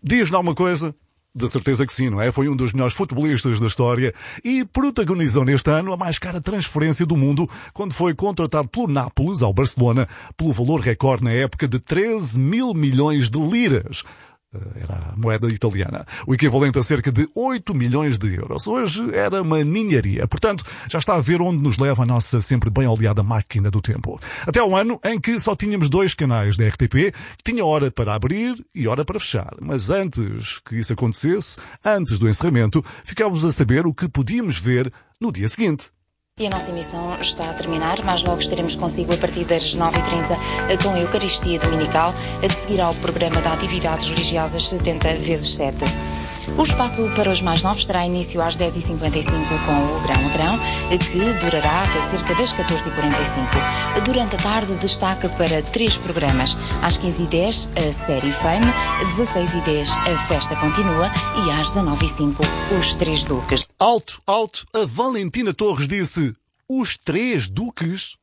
Diz-lhe alguma coisa? De certeza que sim, não é? Foi um dos melhores futebolistas da história e protagonizou neste ano a mais cara transferência do mundo quando foi contratado pelo Nápoles ao Barcelona pelo valor recorde na época de 13 mil milhões de liras. Era a moeda italiana, o equivalente a cerca de 8 milhões de euros. Hoje era uma ninharia. Portanto, já está a ver onde nos leva a nossa sempre bem oleada máquina do tempo. Até ao ano em que só tínhamos 2 canais da RTP, que tinha hora para abrir e hora para fechar. Mas antes que isso acontecesse, antes do encerramento, ficávamos a saber o que podíamos ver no dia seguinte. E a nossa emissão está a terminar, mas logo estaremos consigo a partir das 9h30 com a Eucaristia Dominical, a que seguirá o programa de atividades religiosas 70x7. O espaço para os mais novos terá início às 10h55 com o Grão a Grão, que durará até cerca das 14h45. Durante a tarde destaca para 3 programas. Às 15h10 a série Fame, às 16h10 a Festa Continua e às 19h05 os 3 Duques. Alto, alto, a Valentina Torres disse: os 3 Duques?